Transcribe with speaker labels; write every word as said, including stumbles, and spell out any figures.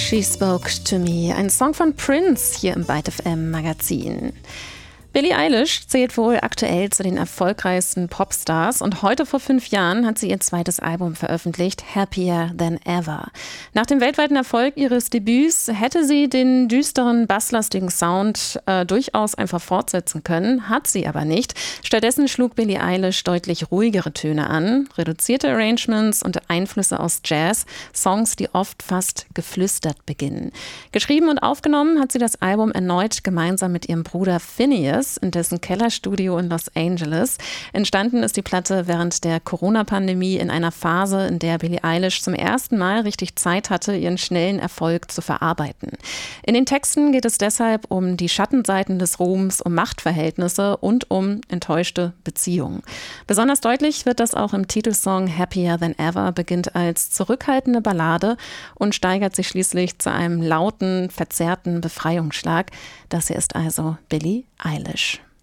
Speaker 1: She Spoke to Me, ein Song von Prince hier im Byte F M Magazin. Billie Eilish zählt wohl aktuell zu den erfolgreichsten Popstars und heute vor fünf Jahren hat sie ihr zweites Album veröffentlicht, Happier Than Ever. Nach dem weltweiten Erfolg ihres Debüts hätte sie den düsteren, basslastigen Sound äh, durchaus einfach fortsetzen können, hat sie aber nicht. Stattdessen schlug Billie Eilish deutlich ruhigere Töne an, reduzierte Arrangements und Einflüsse aus Jazz, Songs, die oft fast geflüstert beginnen. Geschrieben und aufgenommen hat sie das Album erneut gemeinsam mit ihrem Bruder Finneas in dessen Kellerstudio in Los Angeles. Entstanden ist die Platte während der Corona-Pandemie in einer Phase, in der Billie Eilish zum ersten Mal richtig Zeit hatte, ihren schnellen Erfolg zu verarbeiten. In den Texten geht es deshalb um die Schattenseiten des Ruhms, um Machtverhältnisse und um enttäuschte Beziehungen. Besonders deutlich wird das auch im Titelsong Happier Than Ever, beginnt als zurückhaltende Ballade und steigert sich schließlich zu einem lauten, verzerrten Befreiungsschlag. Das hier ist also Billie Eilish.